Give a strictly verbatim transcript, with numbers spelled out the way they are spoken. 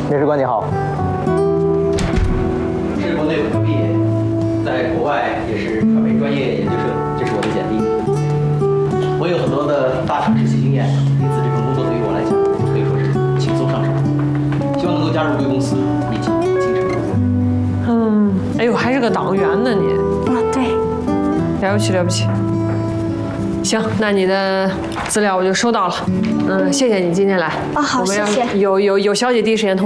面试官你好。 是国内本科毕业，在国外也是传媒专业研究生，这是我的简历。我有很多的大厂实习经验，因此这份工作对于我来讲可以说是轻松上手。希望能够加入贵公司，一起精诚合作。 嗯，哎呦，还是个党员呢你。 啊，对。 了不起了不起。行，那你的资料我就收到了。嗯，谢谢你今天来。 啊，好，谢谢。 有有有消息第一时间通。